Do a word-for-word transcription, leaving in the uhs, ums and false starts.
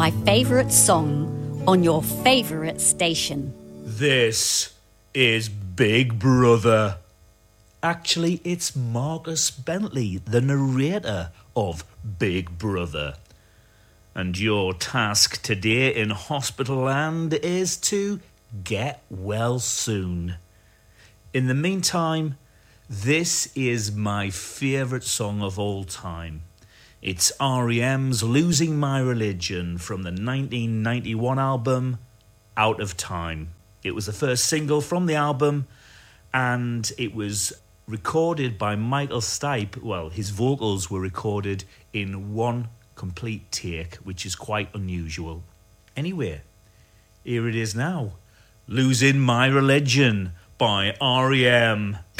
my favourite song on your favourite station. This is Big Brother. Actually, it's Marcus Bentley, the narrator of Big Brother. And your task today in Hospital Land is to get well soon. In the meantime, this is my favourite song of all time. It's R E M's Losing My Religion from the nineteen ninety-one album Out of Time. It was the first single from the album, and it was recorded by Michael Stipe. Well, his vocals were recorded in one complete take, which is quite unusual. Anyway, here it is now. Losing My Religion by R E M.